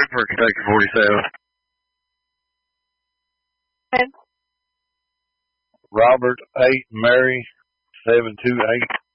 Doug for Kentucky 47. Good. Robert 8, Mary 728.